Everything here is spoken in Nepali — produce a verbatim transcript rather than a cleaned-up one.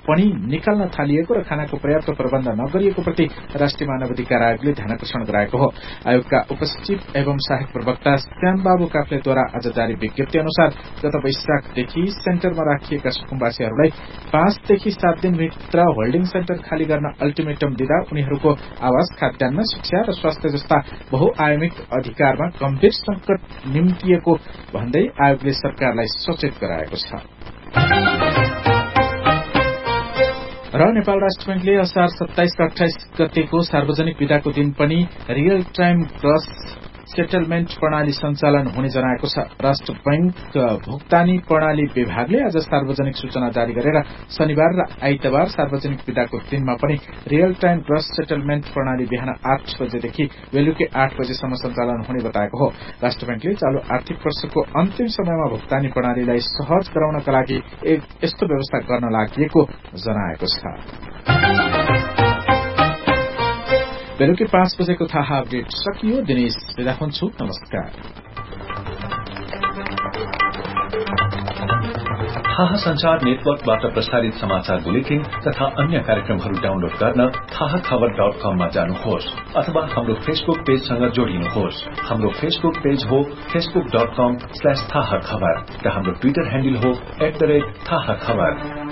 पनि निकाल्न थालिएको र खानाको पर्याप्त प्रबन्ध नगरिएको प्रति राष्ट्रिय मानवाधिकार आयोगले ध्यानकर्षण गराएको हो। आयोगका उपसचिव एवं सहायक प्रवक्ता श्यामबाबु काफ्लेद्वारा आज जारी विज्ञप्ति अनुसार गत वैशाखदेखि सेन्टरमा राखिएका सुकुम्बासीहरूलाई पाँचदेखि सात दिनभित्र होल्डिङ सेन्टर खाली गर्न अल्टिमेटम दिँदा उनीहरूको आवास, खाद्यान्न, शिक्षा र स्वास्थ्य जस्ता बहुआयामिक अधिकारमा गम्भीर संकट निम्तिएको भन्दै आयोगले सरकारलाई सचेत गराएको छ। र नेपाल राष्ट्र बैंकले असार सत्ताइस र अठाइस गतेको सार्वजनिक विदाको दिन पनि रियल टाइम ग्रस सेटलमेन्ट प्रणाली सञ्चालन हुने जनाएको छ। राष्ट्र बैंक भुक्तानी प्रणाली विभागले आज सार्वजनिक सूचना जारी गरेर शनिबार र आइतबार सार्वजनिक विदाको दिनमा पनि रियल टाइम ग्रस सेटलमेन्ट प्रणाली बिहान आठ बजेदेखि बेलुकी आठ बजेसम्म सञ्चालन हुने बताएको हो। राष्ट्र बैंकले चालू आर्थिक वर्षको अन्तिम समयमा भुक्तानी प्रणालीलाई सहज गराउनका लागि यस्तो व्यवस्था गर्न लागि जनाएको छ। बेलुकी पाँच बजेको थाहा अपडेट सकियो। दिनेश विदा हुन्छु। नमस्कार। थाहा संचार नेटवर्कबाट प्रसारित समाचार बुलेटिन तथा अन्य कार्यक्रमहरू डाउनलोड गर्न थाहा खबर डट कममा जानुहोस् अथवा हाम्रो फेसबुक पेजसँग जोडिनुहोस्। हाम्रो फेसबुक पेज हो फेसबुक डट कम स्ल्याश थाहा खबर र हाम्रो ट्विटर ह्यान्डल हो एट द रेट थाहा खबर।